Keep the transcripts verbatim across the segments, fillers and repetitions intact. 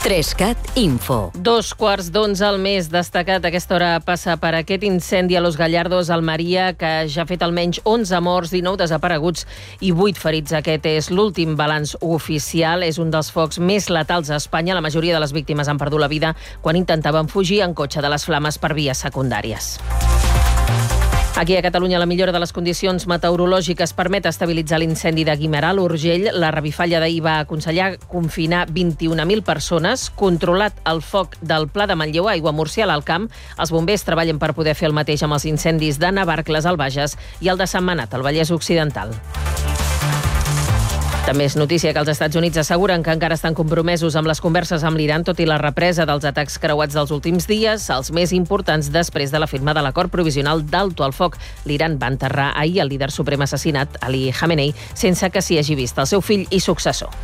Trescat Info. Dos quarts d'onze al mes. Destacat a aquesta hora passa per aquest incendi a Los Gallardos, Almeria, que ja ha fet almenys onze morts, dinou desapareguts i vuit ferits. Aquest és l'últim balanç oficial. És un dels focs més letals a Espanya. La majoria de les víctimes han perdut la vida quan intentaven fugir en cotxe de les flames per vies secundàries. Aquí a Catalunya la millora de les condicions meteorològiques permet estabilitzar l'incendi de Guimerà a l'Urgell. La revifalla d'ahir va aconsellar confinar vint-i-una mil persones. Controlat el foc del Pla de Manlleu a Aiguamúrcia, a l'Alt Camp. Els bombers treballen per poder fer el mateix amb els incendis de Navarcles, al Bages, i el de Sant Manat, al Vallès Occidental. També és notícia que els Estats Units asseguren que encara estan compromesos amb les converses amb l'Iran, tot i la represa dels atacs creuats dels últims dies, els més importants després de la firma de l'acord provisional d'alto al foc. L'Iran va enterrar ahir el líder suprem assassinat, Ali Khamenei, sense que s'hi hagi vist el seu fill i successor.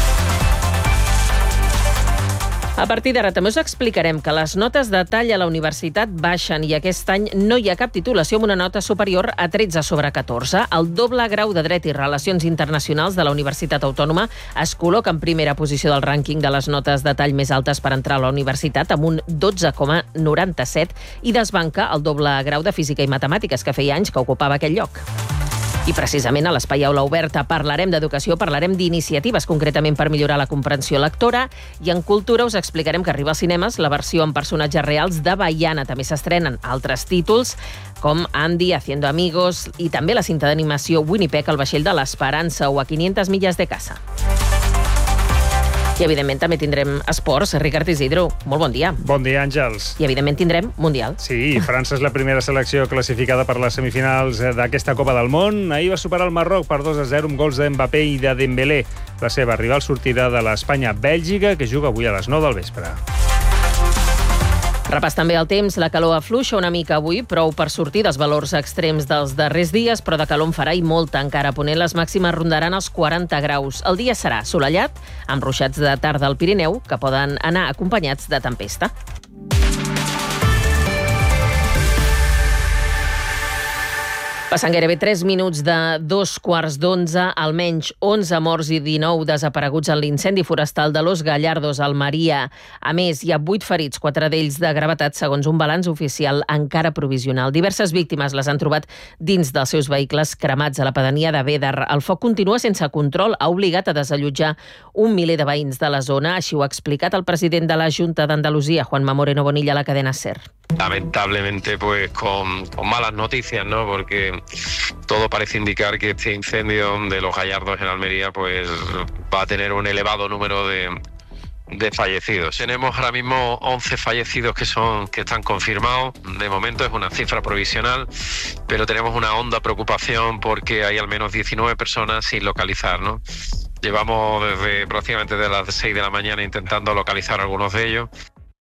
A partir d'ara també us explicarem que les notes de tall a la universitat baixen i aquest any no hi ha cap titulació amb una nota superior a tretze sobre catorze. El doble grau de Dret i Relacions Internacionals de la Universitat Autònoma es col·loca en primera posició del rànquing de les notes de tall més altes per entrar a la universitat, amb un dotze coma noranta-set, i desbanca el doble grau de Física i Matemàtiques, que feia anys que ocupava aquest lloc. I precisament a l'Espai Aula Oberta parlarem d'educació, parlarem d'iniciatives concretament per millorar la comprensió lectora, i en cultura us explicarem que arriba als cinemes la versió amb personatges reals de Baiana. També s'estrenen altres títols com Andy, Haciendo Amigos, i també la cinta d'animació Winnipeg, el vaixell de l'Esperança, o A quinientas millas de casa. I, evidentment, també tindrem esports. Ricard Isidro, molt bon dia. Bon dia, Àngels. I, evidentment, tindrem Mundial. Sí, França és la primera selecció classificada per les semifinals d'aquesta Copa del Món. Ahir va superar el Marroc per dos a zero amb gols d'Mbappé i de Dembélé. La seva rival sortirà de l'Espanya-Bèlgica, que juga avui a les nou del vespre. Repàs també el temps. La calor afluixa una mica avui, prou per sortir dels valors extrems dels darrers dies, però de calor en farà i molta encara. A ponent les màximes rondaran els quaranta graus. El dia serà assolellat, amb ruixats de tarda al Pirineu, que poden anar acompanyats de tempesta. Passen gairebé tres minuts de dos quarts d'onze, almenys onze morts i dinou desapareguts en l'incendi forestal de Los Gallardos, Almeria. A més, hi ha vuit ferits, quatre d'ells de gravetat, segons un balanç oficial encara provisional. Diverses víctimes les han trobat dins dels seus vehicles cremats a la pedania de Bédar. El foc continua sense control, ha obligat a desallotjar un miler de veïns de la zona. Així ho ha explicat el president de la Junta d'Andalusia, Juanma Moreno Bonilla, a la cadena SER. Lamentablemente, pues con, con malas noticias, ¿no? Porque todo parece indicar que este incendio de Los Gallardos en Almería pues va a tener un elevado número de, de fallecidos. Tenemos ahora mismo once fallecidos que son que están confirmados. De momento es una cifra provisional, pero tenemos una honda preocupación porque hay al menos diecinueve personas sin localizar, ¿no? Llevamos desde prácticamente de las seis de la mañana intentando localizar a algunos de ellos.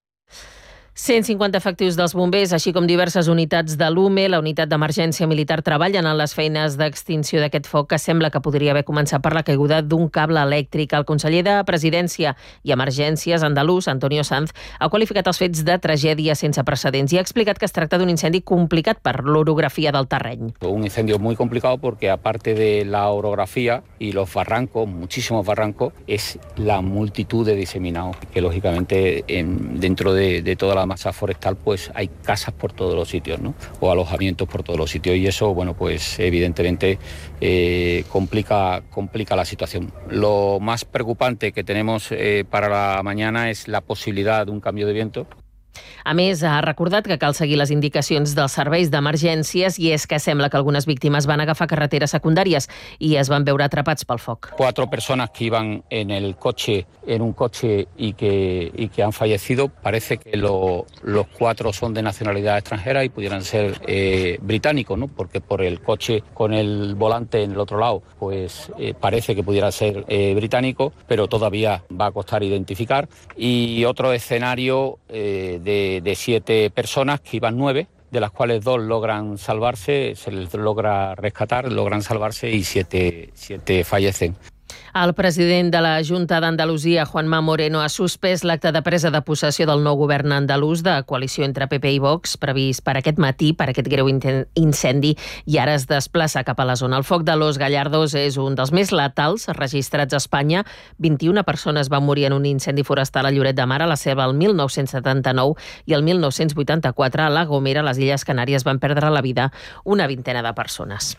cent cinquanta efectius dels bombers, així com diverses unitats de l'U M E, la unitat d'emergència militar, treballen en les feines d'extinció d'aquest foc que sembla que podria haver començat per la caiguda d'un cable elèctric. El conseller de Presidència i Emergències andalús, Antonio Sanz, ha qualificat els fets de tragèdia sense precedents i ha explicat que es tracta d'un incendi complicat per l'orografia del terreny. Un incendio muy complicado porque aparte de la orografía y los barrancos, muchísimos barrancos, es la multitud de diseminados, que lógicamente en, dentro de, de toda la masa forestal pues hay casas por todos los sitios, ¿no? O alojamientos por todos los sitios, y eso, bueno, pues evidentemente eh, complica, complica la situación. Lo más preocupante que tenemos eh, para la mañana es la posibilidad de un cambio de viento. A més, ha recordat que cal seguir les indicacions dels serveis d'emergències, i és que sembla que algunes víctimes van agafar carreteres secundàries i es van veure atrapats pel foc. Cuatro personas que iban en el coche, en un coche y que, y que han fallecido. Parece que lo, los cuatro son de nacionalidad extranjera y pudieran ser eh, británicos, ¿no? Porque por el coche con el volante en el otro lado, pues eh, parece que pudiera ser eh, británico, pero todavía va a costar identificar. Y otro escenario eh, de, de siete personas, que iban nueve, de las cuales dos logran salvarse, se les logra rescatar, logran salvarse y siete, siete fallecen. El president de la Junta d'Andalusia, Juanma Moreno, ha suspès l'acte de presa de possessió del nou govern andalús de coalició entre P P i Vox, previst per aquest matí, per aquest greu incendi, i ara es desplaça cap a la zona. El foc de Los Gallardos és un dels més letals registrats a Espanya. vint-i-una persones van morir en un incendi forestal a Lloret de Mar, a la Selva, el mil nou-cents setanta-nou, i el mil nou-cents vuitanta-quatre, a La Gomera, a les Illes Canàries, van perdre la vida una vintena de persones.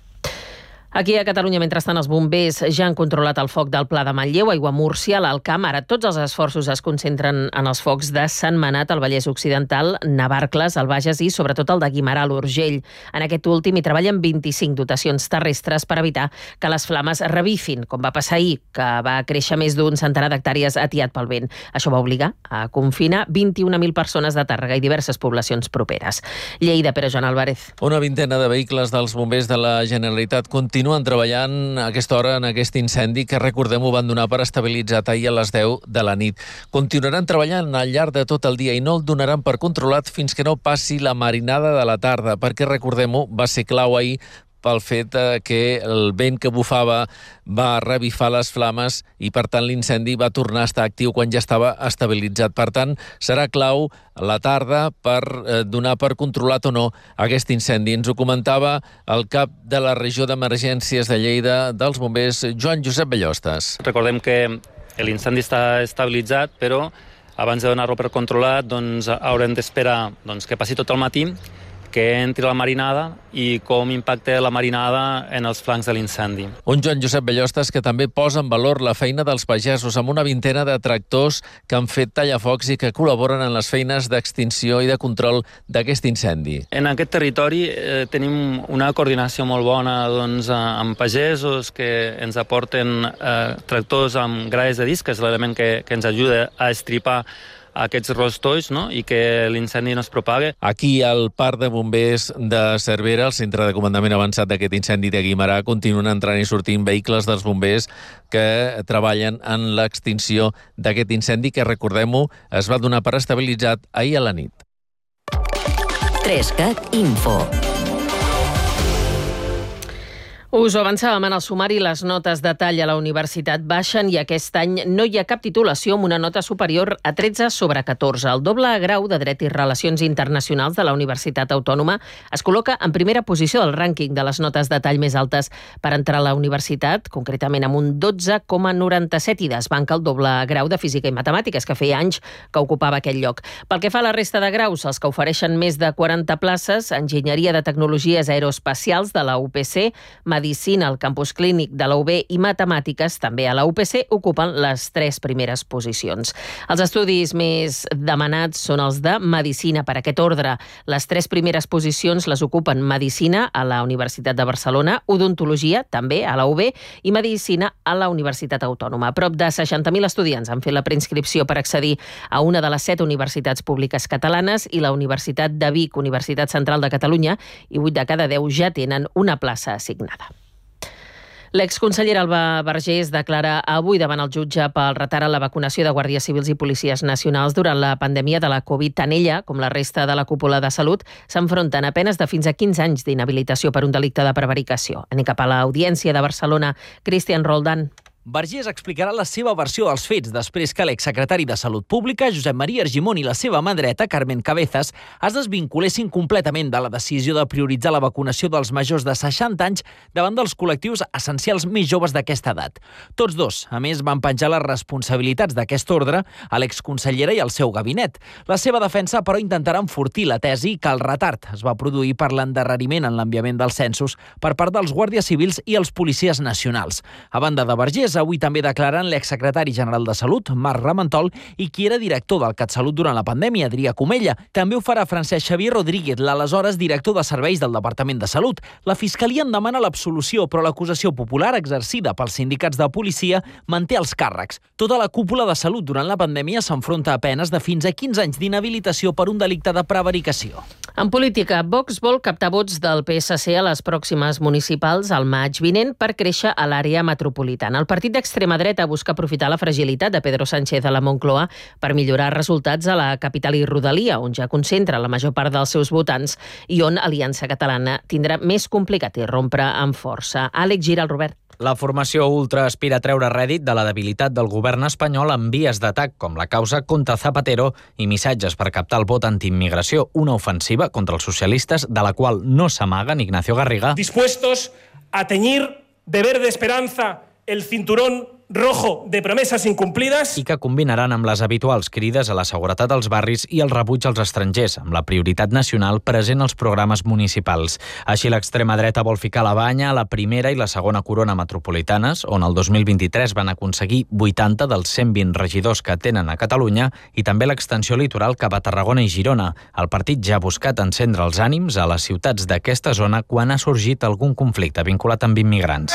Aquí a Catalunya, mentrestant, els bombers ja han controlat el foc del Pla de Manlleu, Aiguamúrcia, l'Alt Camp. Ara tots els esforços es concentren en els focs de Sentmenat, al Vallès Occidental, Navarcles, al Bages i sobretot el de Guimerà, a l'Urgell. En aquest últim hi treballen vint-i-cinc dotacions terrestres per evitar que les flames revifin, com va passar ahir, que va créixer més d'un centenar d'hectàrees atiat pel vent. Això va obligar a confinar vint-i-una mil persones de Tàrrega i diverses poblacions properes. Lleida, Pere Joan Álvarez. Una vintena de vehicles dels bombers de la Generalitat continuen Continuen treballant a aquesta hora en aquest incendi que, recordem-ho, van donar per estabilitzat ahir a les deu de la nit. Continuaran treballant al llarg de tot el dia i no el donaran per controlat fins que no passi la marinada de la tarda, perquè, recordem-ho, va ser clau ahir pel fet que el vent que bufava va revifar les flames i, per tant, l'incendi va tornar a estar actiu quan ja estava estabilitzat. Per tant, serà clau a la tarda per eh, donar per controlat o no aquest incendi. Ens ho comentava el cap de la regió d'emergències de Lleida dels bombers, Joan Josep Bellostes. Recordem que l'incendi està estabilitzat, però abans de donar-lo per controlat doncs, haurem d'esperar doncs, que passi tot el matí, que entri la marinada i com impacta la marinada en els flancs de l'incendi. Un Joan Josep Bellostes que també posa en valor la feina dels pagesos amb una vintena de tractors que han fet tallafocs i que col·laboren en les feines d'extinció i de control d'aquest incendi. En aquest territori eh, tenim una coordinació molt bona doncs, amb pagesos que ens aporten eh, tractors amb grades de disc, que és l'element que, que ens ajuda a estripar aquests rostolls, no? I que l'incendi no es propague. Aquí, al Parc de Bombers de Cervera, el centre de comandament avançat d'aquest incendi de Guimerà, continuen entrant i sortint vehicles dels bombers que treballen en l'extinció d'aquest incendi que, recordem-ho, es va donar per estabilitzat ahir a la nit. tres cat Info. Us ho avançàvem en el sumari, les notes de tall a la universitat baixen i aquest any no hi ha cap titulació amb una nota superior a tretze sobre catorze. El doble grau de Dret i Relacions Internacionals de la Universitat Autònoma es col·loca en primera posició del rànquing de les notes de tall més altes per entrar a la universitat, concretament amb un dotze coma noranta-set, i desbanca el doble grau de Física i Matemàtiques, que feia anys que ocupava aquest lloc. Pel que fa a la resta de graus, els que ofereixen més de quaranta places, Enginyeria de Tecnologies Aeroespacials de la U P C, Medicina al Campus Clínic de la U B i Matemàtiques, també a la U P C, ocupen les tres primeres posicions. Els estudis més demanats són els de Medicina per aquest ordre. Les tres primeres posicions les ocupen Medicina a la Universitat de Barcelona, Odontologia també a la U B i Medicina a la Universitat Autònoma. Prop de seixanta mil estudiants han fet la preinscripció per accedir a una de les set universitats públiques catalanes i la Universitat de Vic, Universitat Central de Catalunya, i vuit de cada deu ja tenen una plaça assignada. L'exconsellera Alba Vergés declara avui davant el jutge pel retard en la vacunació de guàrdies civils i policies nacionals durant la pandèmia de la Covid. Tant ella com la resta de la cúpula de salut s'enfronten a penes de fins a quinze anys d'inhabilitació per un delicte de prevaricació. Anem cap a l'Audiència de Barcelona. Cristian Roldán. Vergés explicarà la seva versió dels fets després que l'exsecretari de Salut Pública, Josep Maria Argimon, i la seva mà dreta, Carmen Cabezas, es desvinculessin completament de la decisió de prioritzar la vacunació dels majors de seixanta anys davant dels col·lectius essencials més joves d'aquesta edat. Tots dos, a més, van penjar les responsabilitats d'aquest ordre a l'exconsellera i al seu gabinet. La seva defensa, però, intentarà enfortir la tesi que el retard es va produir per l'endarreriment en l'enviament dels censos per part dels guàrdies civils i els policies nacionals. A banda de Vergés, avui també declaren l'exsecretari general de Salut, Marc Ramentol, i qui era director del CatSalut durant la pandèmia, Adrià Comella. També ho farà Francesc Xavier Rodríguez, l'aleshores director de serveis del Departament de Salut. La Fiscalia en demana l'absolució, però l'acusació popular exercida pels sindicats de policia manté els càrrecs. Tota la cúpula de Salut durant la pandèmia s'enfronta a penes de fins a quinze anys d'inhabilitació per un delicte de prevaricació. En política, Vox vol captar vots del P S C a les pròximes municipals al maig vinent per créixer a l'àrea metropolitana. El partit partit d'extrema dreta busca aprofitar la fragilitat de Pedro Sánchez a la Moncloa per millorar resultats a la capital i rodalia, on ja concentra la major part dels seus votants i on Aliança Catalana tindrà més complicat irrompre amb força. Àlex Giral, Robert. La formació ultra aspira a treure rèdit de la debilitat del govern espanyol en vies d'atac com la causa contra Zapatero i missatges per captar el vot antiimmigració, una ofensiva contra els socialistes de la qual no s'amaguen Ignacio Garriga. Dispuestos a teñir de verde esperanza el cinturón rojo de promesas incumplidas. I que combinaran amb les habituals crides a la seguretat als barris i el rebuig als estrangers, amb la prioritat nacional present als programes municipals. Així, l'extrema dreta vol ficar la banya a la primera i la segona corona metropolitanes, on el dos mil vint-i-tres van aconseguir vuitanta dels cent vint regidors que tenen a Catalunya, i també l'extensió litoral cap a Tarragona i Girona. El partit ja ha buscat encendre els ànims a les ciutats d'aquesta zona quan ha sorgit algun conflicte vinculat amb immigrants.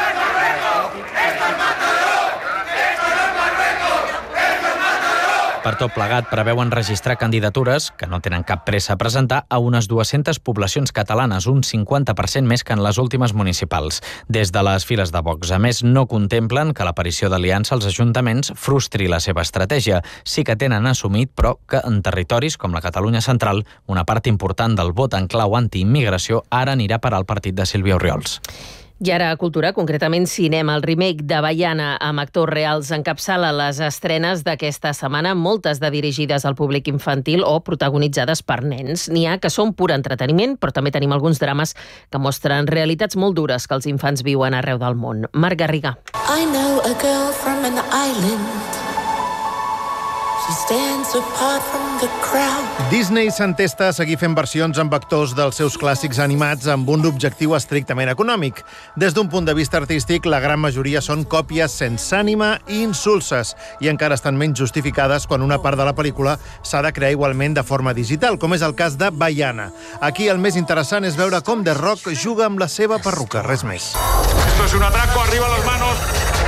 Per tot plegat, preveuen registrar candidatures, que no tenen cap pressa a presentar, a unes dues-centes poblacions catalanes, un cinquanta per cent més que en les últimes municipals. Des de les files de Vox, a més, no contemplen que l'aparició d'aliança als ajuntaments frustri la seva estratègia. Sí que tenen assumit, però, que en territoris com la Catalunya central, una part important del vot en clau antiimmigració ara anirà per al partit de Sílvia Orriols. I ara a Cultura, concretament cinema. El remake de Baiana amb actors reals encapçala les estrenes d'aquesta setmana, moltes de dirigides al públic infantil o protagonitzades per nens. N'hi ha que són pur entreteniment, però també tenim alguns drames que mostren realitats molt dures que els infants viuen arreu del món. Marc Garriga. I know a girl from an island. She stands apart from the crowd. Disney s'entesta a seguir fent versions amb actors dels seus clàssics animats amb un objectiu estrictament econòmic. Des d'un punt de vista artístic, la gran majoria són còpies sense ànima i insulses, i encara estan menys justificades quan una part de la pel·lícula s'ha de crear igualment de forma digital, com és el cas de Baiana. Aquí el més interessant és veure com The Rock juga amb la seva perruca, res més. Esto es un atraco, arriba las manos.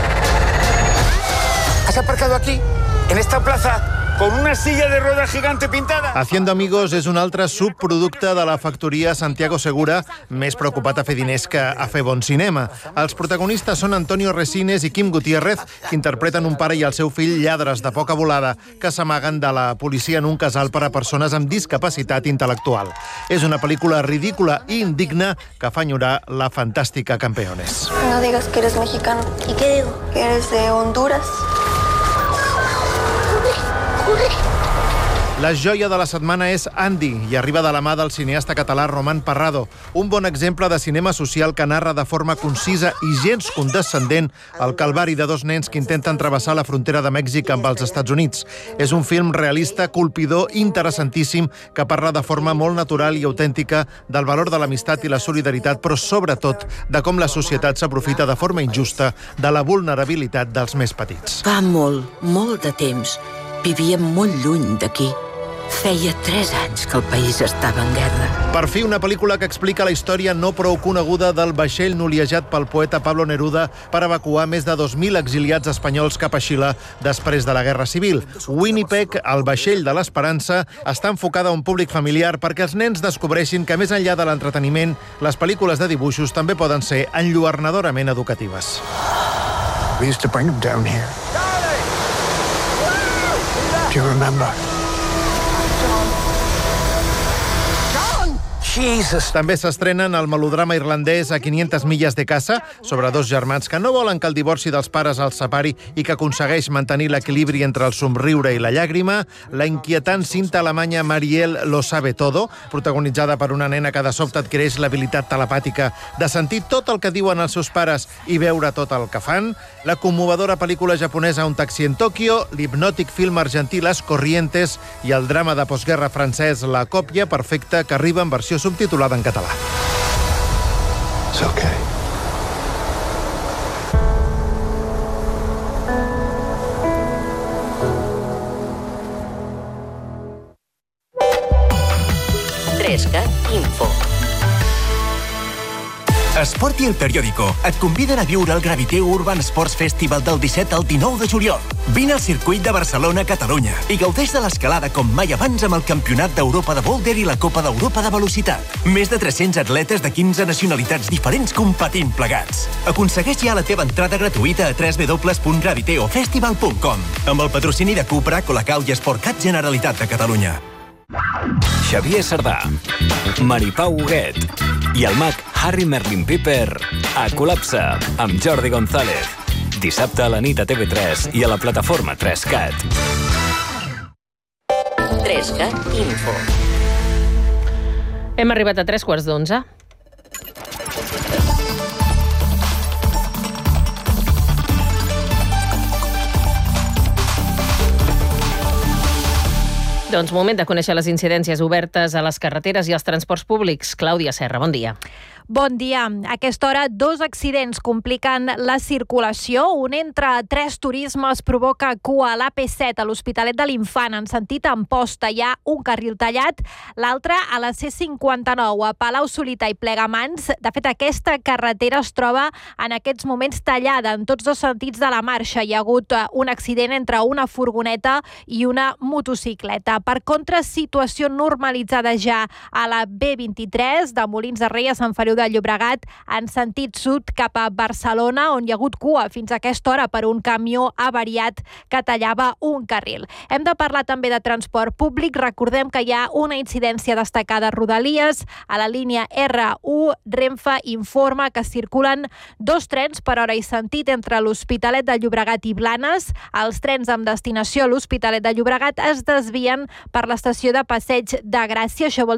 ¿Has aparcado aquí, en esta plaza, con una silla de ruedas gigante pintada? Haciendo Amigos és un altre subproducte de la factoria Santiago Segura, més preocupat a fer diners que a fer bon cinema. Els protagonistes són Antonio Resines i Kim Gutiérrez, que interpreten un pare i el seu fill lladres de poca volada que s'amaguen de la policia en un casal per a persones amb discapacitat intel·lectual. És una pel·lícula ridícula i indigna que fa enyorar la fantàstica Campeones. No digas que eres mexicano. ¿Y qué digo? Que eres de Honduras. La joia de la setmana és Andy i arriba de la mà del cineasta català Roman Parrado, un bon exemple de cinema social que narra de forma concisa i gens condescendent el calvari de dos nens que intenten travessar la frontera de Mèxic amb els Estats Units. És un film realista, colpidor, interessantíssim, que parla de forma molt natural i autèntica del valor de l'amistat i la solidaritat, però sobretot de com la societat s'aprofita de forma injusta de la vulnerabilitat dels més petits. Fa molt, molt de temps, vivíem molt lluny d'aquí. Feia tres anys que el país estava en guerra. Per fi, una pel·lícula que explica la història no prou coneguda del vaixell noliejat pel poeta Pablo Neruda per evacuar més de dos mil exiliats espanyols cap a Xile després de la Guerra Civil. Winnipeg, el vaixell de l'esperança, està enfocada a un públic familiar perquè els nens descobreixin que més enllà de l'entreteniment, les pel·lícules de dibuixos també poden ser enlluernadorament educatives. We used to bring them down here. Do you remember? Jesus. També s'estrenen el melodrama irlandès A quinientes milles de casa, sobre dos germans que no volen que el divorci dels pares els separi i que aconsegueix mantenir l'equilibri entre el somriure i la llàgrima, la inquietant cinta alemanya Marielle lo sabe todo, protagonitzada per una nena que de sobte adquireix l'habilitat telepàtica de sentir tot el que diuen els seus pares i veure tot el que fan, la commovedora pel·lícula japonesa Un taxi en Tòquio, l'hipnòtic film argentí Las Corrientes i el drama de postguerra francès La còpia perfecta, que arriba en versió subtitulada en català. It's okay. Tresca Info. Esport i El Periódico et conviden a viure el Graviteu Urban Sports Festival del disset al dinou de juliol. Vine al circuit de Barcelona, Catalunya, i gaudeix de l'escalada com mai abans amb el Campionat d'Europa de Boulder i la Copa d'Europa de Velocitat. Més de tres-cents atletes de quinze nacionalitats diferents competint plegats. Aconsegueix ja la teva entrada gratuïta a w w w punt graviteofestival punt com amb el patrocini de Cupra, Colacao i Sportcat Generalitat de Catalunya. Xavier Sardà, Maripau Huguet i el mag Harry Merlin Piper a Col·lapse amb Jordi González. Dissabte a la nit a T V tres i a la plataforma tres cat. tres cat Info. Hem arribat a tres quarts d'onze. Doncs moment de conèixer les incidències obertes a les carreteres i als transports públics. Clàudia Serra, bon dia. Bon dia. A aquesta hora, dos accidents compliquen la circulació. Un entre tres turismes provoca cua a l'A P set a l'Hospitalet de l'Infant en sentit Amposta. Hi ha un carril tallat. L'altre a la C cinquanta-nou a Palau-solità i Plegamans. De fet, aquesta carretera es troba en aquests moments tallada en tots dos sentits de la marxa. Hi ha hagut un accident entre una furgoneta i una motocicleta. Per contra, situació normalitzada ja a la B vint-i-tres de Molins de Rei a Sant Feliu de Llobregat en sentit sud cap a Barcelona, on hi ha hagut cua fins a aquesta hora per un camió avariat que tallava un carril. Hem de parlar també de transport públic. Recordem que hi ha una incidència destacada a Rodalies. A la línia R u, Renfe informa que circulen dos trens per hora i sentit entre l'Hospitalet de Llobregat i Blanes. Els trens amb destinació a l'Hospitalet de Llobregat es desvien per l'estació de Passeig de Gràcia. Això vol dir